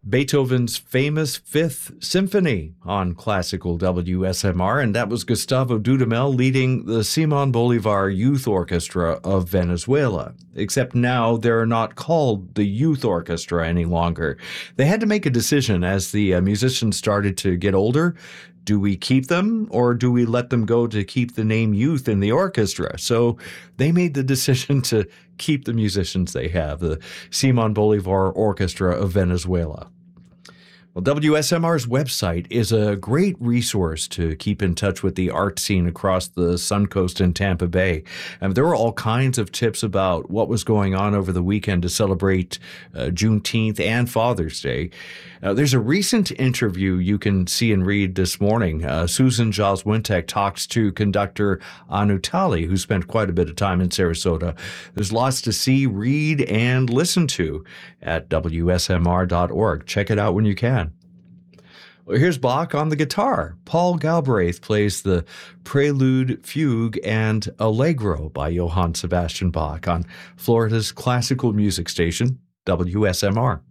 Beethoven's famous Fifth Symphony on classical WSMR, and that was Gustavo Dudamel leading the Simon Bolivar Youth Orchestra of Venezuela. Except now they're not called the Youth Orchestra any longer. They had to make a decision as the musicians started to get older. Do we keep them or do we let them go to keep the name Youth in the orchestra? So they made the decision to keep the musicians they have, the Simon Bolivar Orchestra of Venezuela. Well, WSMR's website is a great resource to keep in touch with the art scene across the Suncoast and Tampa Bay. And there were all kinds of tips about what was going on over the weekend to celebrate Juneteenth and Father's Day. There's a recent interview you can see and read this morning. Susan Jaws-Wintek talks to conductor Anu Tali, who spent quite a bit of time in Sarasota. There's lots to see, read, and listen to at WSMR.org. Check it out when you can. Well, here's Bach on the guitar. Paul Galbraith plays the Prelude, Fugue, and Allegro by Johann Sebastian Bach on Florida's classical music station, WSMR.